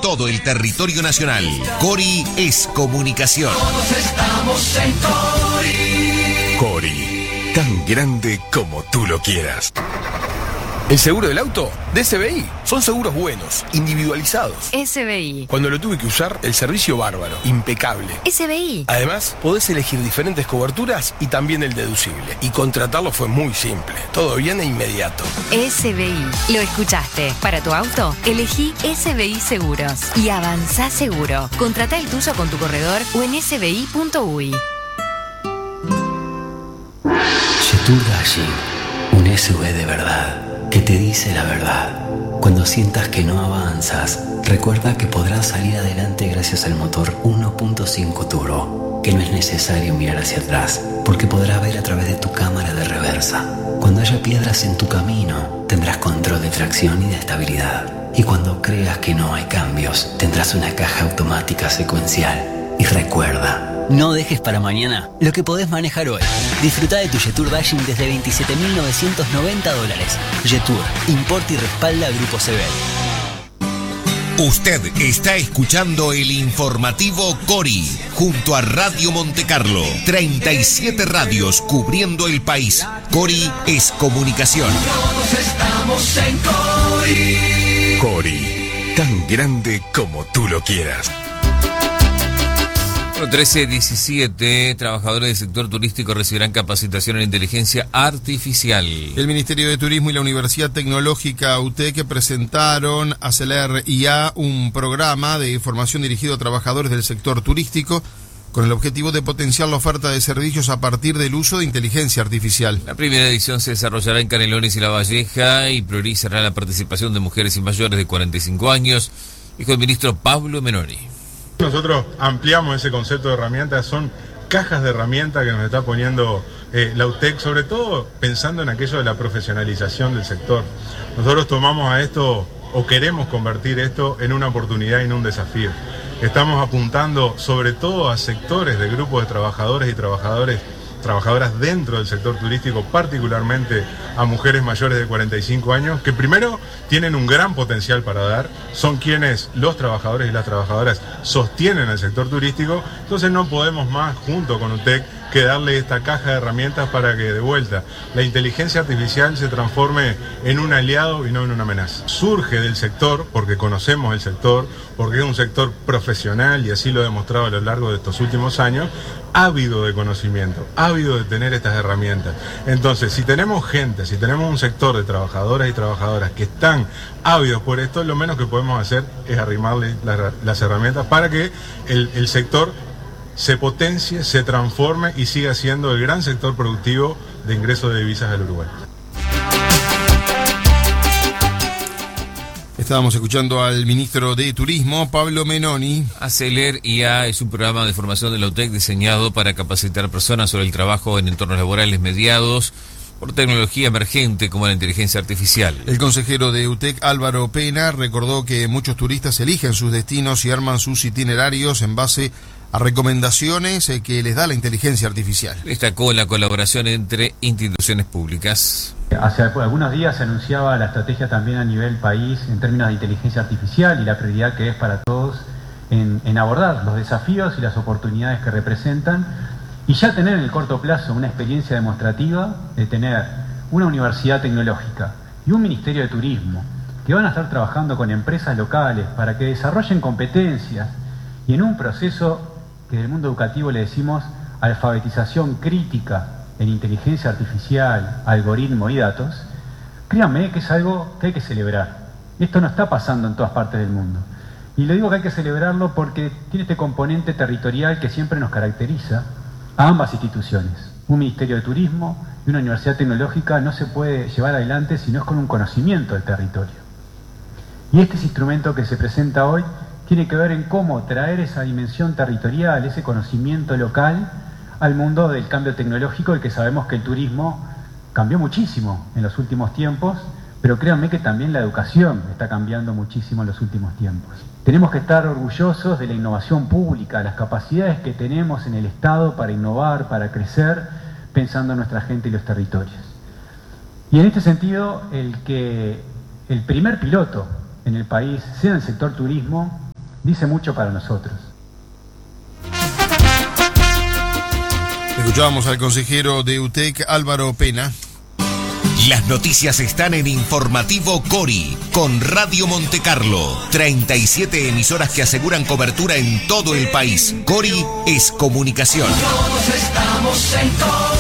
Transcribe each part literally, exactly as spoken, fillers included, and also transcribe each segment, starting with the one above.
todo el territorio nacional. Cori es comunicación. Todos estamos en Cori. Cori, tan grande como tú lo quieras. ¿El seguro del auto? De S B I. Son seguros buenos, individualizados. S B I. Cuando lo tuve que usar, el servicio bárbaro, impecable. S B I. Además, podés elegir diferentes coberturas y también el deducible. Y contratarlo fue muy simple. Todo bien e inmediato. S B I. Lo escuchaste. Para tu auto, elegí S B I Seguros. Y avanzá seguro. Contratá el tuyo con tu corredor o en s b i punto u i. Jetour Dashing. Un S U V de verdad. Que te dice la verdad. Cuando sientas que no avanzas, recuerda que podrás salir adelante gracias al motor uno punto cinco turbo, que no es necesario mirar hacia atrás, porque podrás ver a través de tu cámara de reversa. Cuando haya piedras en tu camino, tendrás control de tracción y de estabilidad. Y cuando creas que no hay cambios, tendrás una caja automática secuencial. Y recuerda, no dejes para mañana lo que podés manejar hoy. Disfruta de tu Jetour Dashing desde veintisiete mil novecientos noventa dólares. Jetour, importa y respalda Grupo Sebel. Usted está escuchando el informativo Cori, junto a Radio Montecarlo. treinta y siete radios cubriendo el país. Cori es comunicación. Todos estamos en Cori. Cori, tan grande como tú lo quieras. trece diecisiete, trabajadores del sector turístico recibirán capacitación en inteligencia artificial. El Ministerio de Turismo y la Universidad Tecnológica U T E C presentaron a Celer I A un programa de formación dirigido a trabajadores del sector turístico con el objetivo de potenciar la oferta de servicios a partir del uso de inteligencia artificial. La primera edición se desarrollará en Canelones y La Valleja y priorizará la participación de mujeres y mayores de cuarenta y cinco años, dijo el ministro Pablo Menoni. Nosotros ampliamos ese concepto de herramientas, son cajas de herramientas que nos está poniendo eh, la U T E C, sobre todo pensando en aquello de la profesionalización del sector. Nosotros tomamos a esto o queremos convertir esto en una oportunidad y en un desafío. Estamos apuntando sobre todo a sectores de grupos de trabajadores y trabajadores trabajadoras dentro del sector turístico, particularmente a mujeres mayores de cuarenta y cinco años, que primero tienen un gran potencial para dar, son quienes los trabajadores y las trabajadoras sostienen el sector turístico, entonces no podemos más, junto con U T E C, que darle esta caja de herramientas para que de vuelta la inteligencia artificial se transforme en un aliado y no en una amenaza. Surge del sector, porque conocemos el sector, porque es un sector profesional y así lo ha demostrado a lo largo de estos últimos años, ávido de conocimiento, ávido de tener estas herramientas. Entonces, si tenemos gente, si tenemos un sector de trabajadoras y trabajadoras que están ávidos por esto, lo menos que podemos hacer es arrimarle las, las herramientas para que el, el sector se potencie, se transforme y siga siendo el gran sector productivo de ingresos de divisas al Uruguay. Estábamos escuchando al ministro de Turismo, Pablo Menoni. Aceler I A es un programa de formación de la U T E C diseñado para capacitar personas sobre el trabajo en entornos laborales mediados por tecnología emergente como la inteligencia artificial. El consejero de U T E C, Álvaro Pena, recordó que muchos turistas eligen sus destinos y arman sus itinerarios en base a recomendaciones que les da la inteligencia artificial. Destacó la colaboración entre instituciones públicas. Hace algunos días se anunciaba la estrategia también a nivel país en términos de inteligencia artificial y la prioridad que es para todos en, en abordar los desafíos y las oportunidades que representan y ya tener en el corto plazo una experiencia demostrativa de tener una universidad tecnológica y un ministerio de turismo que van a estar trabajando con empresas locales para que desarrollen competencias y en un proceso que del mundo educativo le decimos alfabetización crítica en inteligencia artificial, algoritmo y datos, créanme que es algo que hay que celebrar. Esto no está pasando en todas partes del mundo. Y le digo que hay que celebrarlo porque tiene este componente territorial que siempre nos caracteriza a ambas instituciones. Un Ministerio de Turismo y una Universidad Tecnológica no se puede llevar adelante si no es con un conocimiento del territorio. Y este es instrumento que se presenta hoy tiene que ver en cómo traer esa dimensión territorial, ese conocimiento local al mundo del cambio tecnológico, y que sabemos que el turismo cambió muchísimo en los últimos tiempos, pero créanme que también la educación está cambiando muchísimo en los últimos tiempos. Tenemos que estar orgullosos de la innovación pública, las capacidades que tenemos en el Estado para innovar, para crecer, pensando en nuestra gente y los territorios. Y en este sentido, el que el primer piloto en el país sea en el sector turismo dice mucho para nosotros. Escuchábamos al consejero de U T E C, Álvaro Pena. Las noticias están en Informativo Cori, con Radio Montecarlo. treinta y siete emisoras que aseguran cobertura en todo el país. Cori es comunicación. Todos estamos en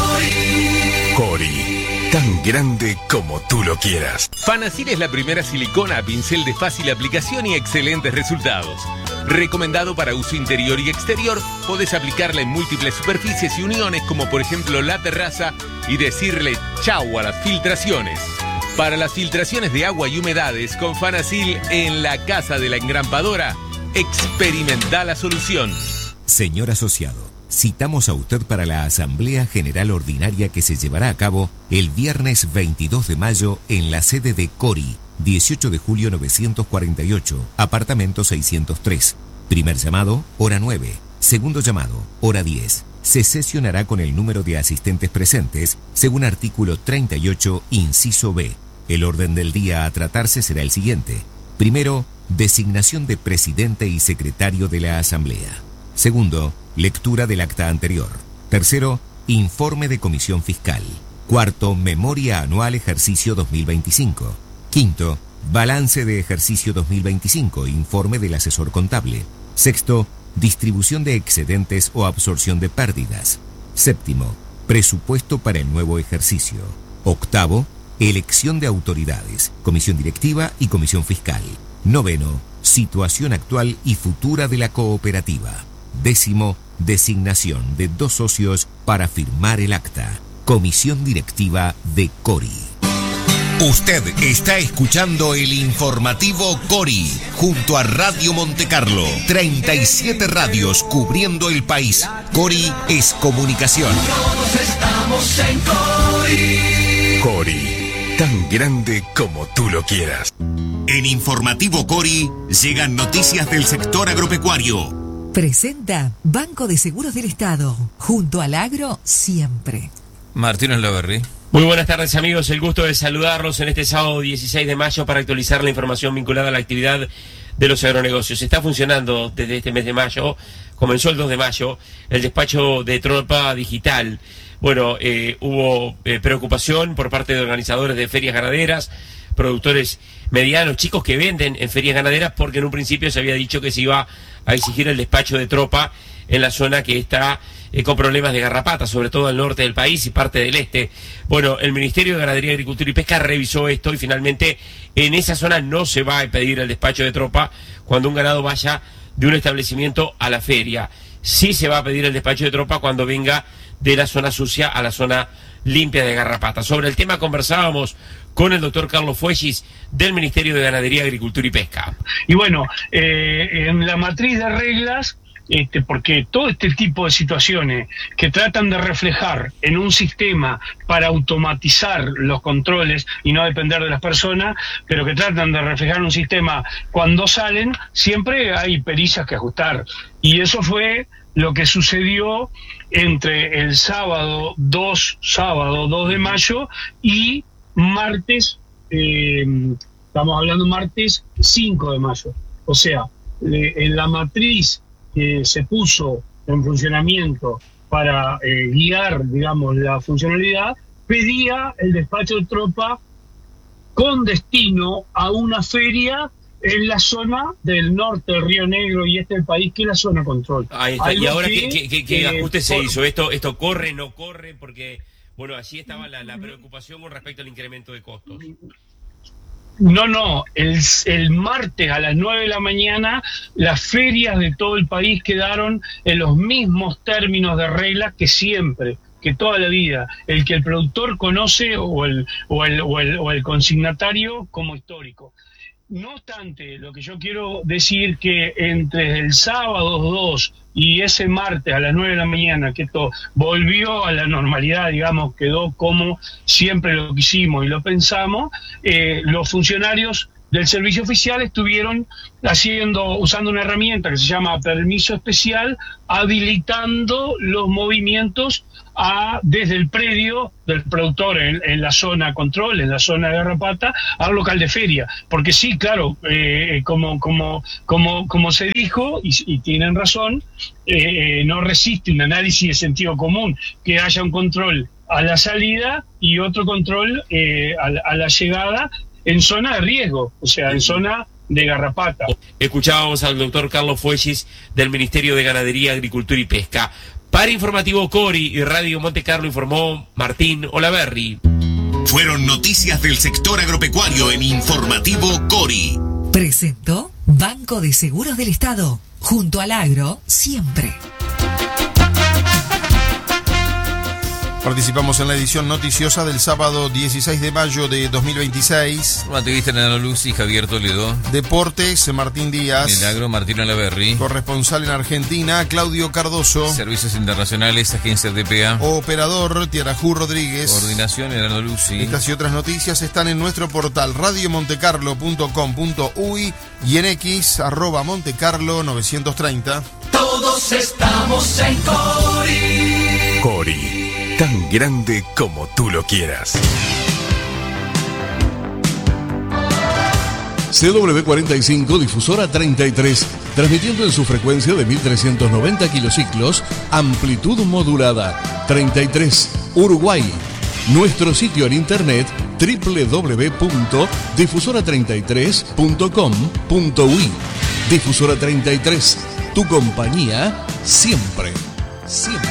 Cori. Cori, tan grande como tú lo quieras. Fanacil es la primera silicona a pincel de fácil aplicación y excelentes resultados. Recomendado para uso interior y exterior, podés aplicarla en múltiples superficies y uniones, como por ejemplo la terraza, y decirle chau a las filtraciones. Para las filtraciones de agua y humedades, con Fanacil en la casa de la engrampadora, experimenta la solución. Señor asociado, citamos a usted para la Asamblea General Ordinaria que se llevará a cabo el viernes veintidós de mayo en la sede de Cori, dieciocho de julio novecientos cuarenta y ocho, apartamento seiscientos tres. Primer llamado, hora nueve. Segundo llamado, hora diez. Se sesionará con el número de asistentes presentes, según artículo treinta y ocho, inciso B. El orden del día a tratarse será el siguiente. Primero, designación de presidente y secretario de la Asamblea. Segundo, lectura del acta anterior. Tercero, informe de comisión fiscal. Cuarto, memoria anual ejercicio dos mil veinticinco. Quinto, balance de ejercicio dos mil veinticinco, informe del asesor contable. Sexto, distribución de excedentes o absorción de pérdidas. Séptimo, presupuesto para el nuevo ejercicio. Octavo, elección de autoridades, comisión directiva y comisión fiscal. Noveno, situación actual y futura de la cooperativa. Décimo, designación de dos socios para firmar el acta. Comisión directiva de Cori. Usted está escuchando el Informativo Cori, junto a Radio Montecarlo. treinta y siete radios cubriendo el país. Cori es comunicación. Todos estamos en Cori. Cori, tan grande como tú lo quieras. En Informativo Cori llegan noticias del sector agropecuario. Presenta Banco de Seguros del Estado, junto al agro siempre. Martín Olaverri. Muy buenas tardes, amigos, el gusto de saludarlos en este sábado dieciséis de mayo para actualizar la información vinculada a la actividad de los agronegocios. Está funcionando desde este mes de mayo, comenzó el dos de mayo, el despacho de Tropa Digital. Bueno, eh, hubo eh, preocupación por parte de organizadores de ferias ganaderas, productores medianos, chicos que venden en ferias ganaderas, porque en un principio se había dicho que se iba a exigir el despacho de tropa en la zona que está eh, con problemas de garrapata, sobre todo al norte del país y parte del este. Bueno, el Ministerio de Ganadería, Agricultura y Pesca revisó esto y finalmente en esa zona no se va a pedir el despacho de tropa cuando un ganado vaya de un establecimiento a la feria. Sí se va a pedir el despacho de tropa cuando venga de la zona sucia a la zona limpia de garrapata. Sobre el tema conversábamos con el doctor Carlos Fuegis del Ministerio de Ganadería, Agricultura y Pesca. Y bueno, eh, en la matriz de reglas, este, porque todo este tipo de situaciones que tratan de reflejar en un sistema para automatizar los controles y no depender de las personas, pero que tratan de reflejar un sistema cuando salen, siempre hay pericias que ajustar. Y eso fue lo que sucedió entre el sábado dos, sábado dos de mayo y martes, eh, estamos hablando martes cinco de mayo. O sea, eh, en la matriz que se puso en funcionamiento para eh, guiar, digamos, la funcionalidad, pedía el despacho de tropa con destino a una feria en la zona del norte del Río Negro y este del país, que es la zona control. Ahí está. ¿Y ahora qué, qué, qué, qué ajuste se hizo? ¿Esto esto corre, no corre? Porque, bueno, allí estaba la, la preocupación con respecto al incremento de costos. No, no, el, el martes a las nueve de la mañana las ferias de todo el país quedaron en los mismos términos de reglas que siempre, que toda la vida, el que el productor conoce o el, o el, o el, o el consignatario como histórico. No obstante, lo que yo quiero decir que entre el sábado dos y ese martes a las nueve de la mañana, que esto volvió a la normalidad, digamos, quedó como siempre lo quisimos y lo pensamos, eh, los funcionarios del servicio oficial estuvieron haciendo, usando una herramienta que se llama permiso especial, habilitando los movimientos a, desde el predio del productor en, en la zona control, en la zona de Garrapata, al local de feria. Porque sí, claro, eh, como, como, como, como se dijo, y, y tienen razón, eh, no resiste un análisis de sentido común que haya un control a la salida y otro control eh, a, a la llegada en zona de riesgo, o sea, en zona de garrapata. Escuchábamos al doctor Carlos Fuellis del Ministerio de Ganadería, Agricultura y Pesca. Para Informativo Cori y Radio Monte Carlo informó Martín Olaverri. Fueron noticias del sector agropecuario en Informativo Cori. Presentó Banco de Seguros del Estado. Junto al agro, siempre. Participamos en la edición noticiosa del sábado dieciséis de mayo de dos mil veintiséis. Informativista Nano Lucy, Javier Toledo. Deportes, Martín Díaz. Milagro, Martín Olaverri. Corresponsal en Argentina, Claudio Cardoso. Servicios Internacionales, Agencia D P A. Operador, Tiarajú Rodríguez. Coordinación, Nano Lucy. Estas y otras noticias están en nuestro portal radio montecarlo punto com punto uy y en X, arroba Montecarlo novecientos treinta. Todos estamos en Cori. Cori. Tan grande como tú lo quieras. C W cuarenta y cinco, difusora treinta y tres, transmitiendo en su frecuencia de mil trescientos noventa kilociclos, amplitud modulada, treinta y tres, Uruguay. Nuestro sitio en internet doble u doble u doble u punto difusora treinta y tres punto com punto uy. Difusora treinta y tres, tu compañía siempre, siempre.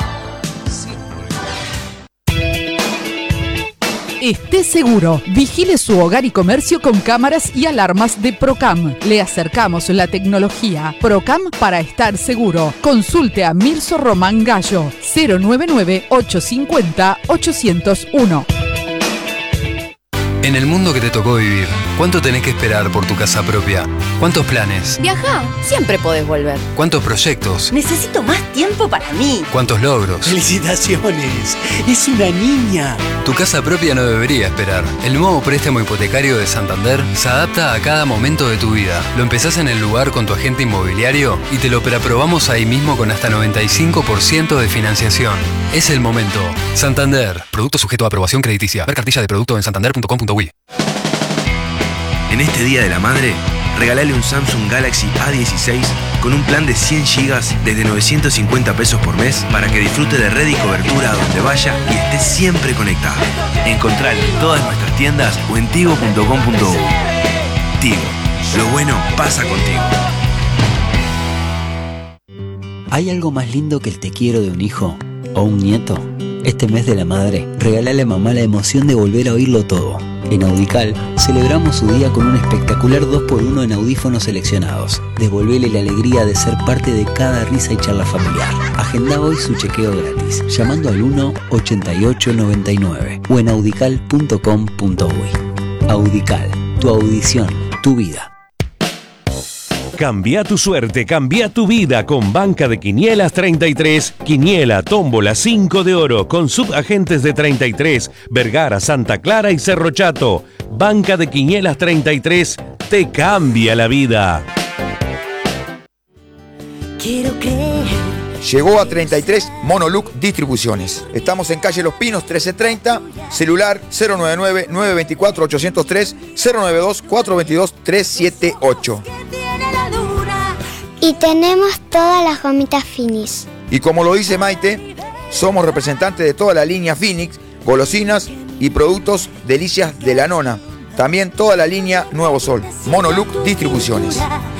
Esté seguro, vigile su hogar y comercio con cámaras y alarmas de Procam. Le acercamos la tecnología. Procam para estar seguro. Consulte a Mirso Román Gallo, cero nueve nueve, ocho cinco cero, ocho cero uno. En el mundo que te tocó vivir, ¿cuánto tenés que esperar por tu casa propia? ¿Cuántos planes? Viajá, siempre podés volver. ¿Cuántos proyectos? Necesito más tiempo para mí. ¿Cuántos logros? ¡Felicitaciones! ¡Es una niña! Tu casa propia no debería esperar. El nuevo préstamo hipotecario de Santander se adapta a cada momento de tu vida. Lo empezás en el lugar con tu agente inmobiliario y te lo preaprobamos ahí mismo con hasta noventa y cinco por ciento de financiación. Es el momento. Santander. Producto sujeto a aprobación crediticia. Ver cartilla de producto en santander punto com punto uy. En este Día de la Madre, regalale un Samsung Galaxy A dieciséis con un plan de cien gigas desde novecientos cincuenta pesos por mes para que disfrute de red y cobertura a donde vaya y esté siempre conectado. Encontralo en todas nuestras tiendas o en tigo punto com punto uy. Tigo, lo bueno pasa contigo. ¿Hay algo más lindo que el te quiero de un hijo o un nieto? Este mes de la madre, regálale a mamá la emoción de volver a oírlo todo. En Audical, celebramos su día con un espectacular dos por uno en audífonos seleccionados. Devolvele la alegría de ser parte de cada risa y charla familiar. Agenda hoy su chequeo gratis, llamando al uno ochenta y ocho noventa y nueve o en audical punto com punto uy. Audical, tu audición, tu vida. Cambia tu suerte, cambia tu vida con Banca de Quinielas treinta y tres, Quiniela, Tómbola, cinco de oro, con subagentes de treinta y tres, Vergara, Santa Clara y Cerro Chato. Banca de Quinielas treinta y tres, te cambia la vida. Quiero creer. Llegó a treinta y tres Monoluc Distribuciones. Estamos en calle Los Pinos trece treinta, celular cero nueve nueve, nueve dos cuatro, ocho cero tres, cero nueve dos, cuatro dos dos, tres siete ocho. Y tenemos todas las gomitas Finis. Y como lo dice Maite, somos representantes de toda la línea Phoenix, golosinas y productos Delicias de la Nona. También toda la línea Nuevo Sol. Monoluc Distribuciones.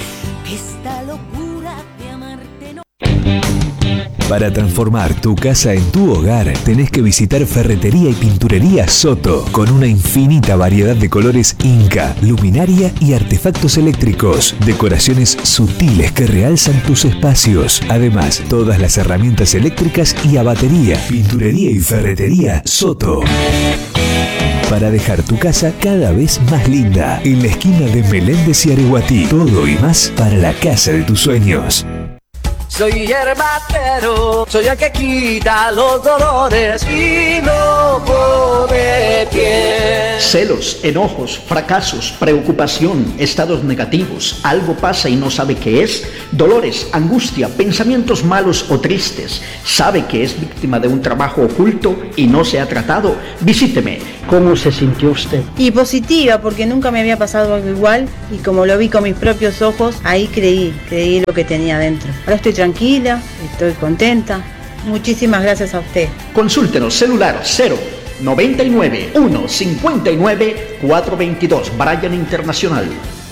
Para transformar tu casa en tu hogar, tenés que visitar Ferretería y Pinturería Soto, con una infinita variedad de colores Inca, luminaria y artefactos eléctricos, decoraciones sutiles que realzan tus espacios. Además, todas las herramientas eléctricas y a batería. Pinturería y Ferretería Soto. Para dejar tu casa cada vez más linda, en la esquina de Meléndez y Areguatí. Todo y más para la casa de tus sueños. Soy yerbatero, soy el que quita los dolores y no pone pie. Celos, enojos, fracasos, preocupación, estados negativos, algo pasa y no sabe qué es, dolores, angustia, pensamientos malos o tristes, sabe que es víctima de un trabajo oculto y no se ha tratado. Visíteme. ¿Cómo se sintió usted? Y positiva, porque nunca me había pasado algo igual y como lo vi con mis propios ojos, ahí creí, creí lo que tenía dentro. Ahora estoy tranquila, estoy contenta. Muchísimas gracias a usted. Consúltenos, celular cero noventa y nueve, uno cincuenta y nueve, cuatrocientos veintidós, Bryan Internacional.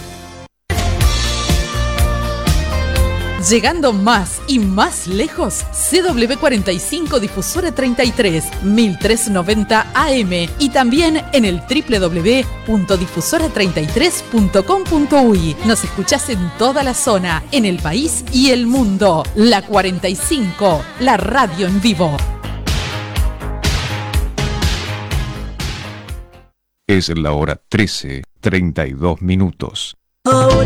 Llegando más y más lejos, C W cuarenta y cinco Difusora treinta y tres, mil trescientos noventa A M y también en el doble u doble u doble u punto difusora treinta y tres punto com punto uy. Nos escuchás en toda la zona, en el país y el mundo. La cuarenta y cinco, la radio en vivo. Es la hora trece, treinta y dos minutos.